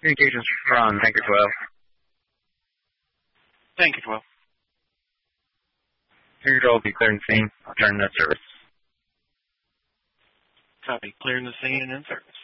Communications from Tanker 12. Tanker 12. Tanker 12 will be clearing the scene. I'll turn that service. Copy. Clearing the scene and in service.